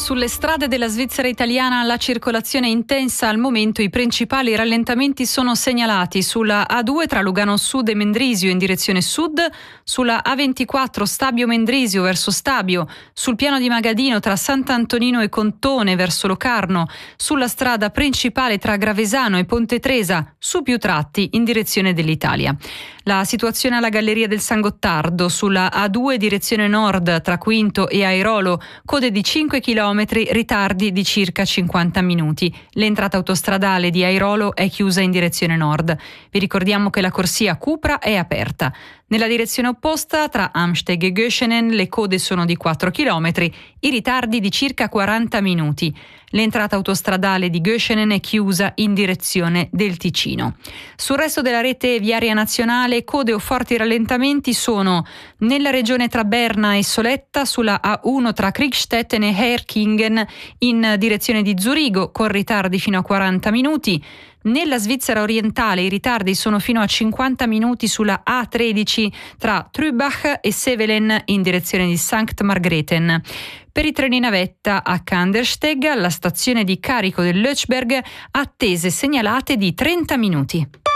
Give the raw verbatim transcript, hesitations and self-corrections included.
Sulle strade della Svizzera italiana la circolazione è intensa. Al momento i principali rallentamenti sono segnalati sulla A due tra Lugano Sud e Mendrisio in direzione sud, sulla A ventiquattro Stabio Mendrisio verso Stabio, sul piano di Magadino tra Sant'Antonino e Contone verso Locarno, sulla strada principale tra Gravesano e Ponte Tresa, su più tratti in direzione dell'Italia. La situazione alla Galleria del San Gottardo, sulla A due direzione nord tra Quinto e Airolo, code di cinque chilometri, ritardi di circa cinquanta minuti. L'entrata autostradale di Airolo è chiusa in direzione nord. Vi ricordiamo che la corsia Cupra è aperta. Nella direzione opposta, tra Amsteg e Göschenen, le code sono di quattro chilometri, i ritardi di circa quaranta minuti. L'entrata autostradale di Göschenen è chiusa in direzione del Ticino. Sul resto della rete viaria nazionale, code o forti rallentamenti sono nella regione tra Berna e Soletta, sulla A uno tra Kriegstetten e Herkingen in direzione di Zurigo, con ritardi fino a quaranta minuti. Nella Svizzera orientale i ritardi sono fino a cinquanta minuti sulla A tredici tra Trübach e Sevelen in direzione di Sankt Margrethen. Per i treni navetta a Kandersteg, alla stazione di carico del Lötschberg, attese segnalate di trenta minuti.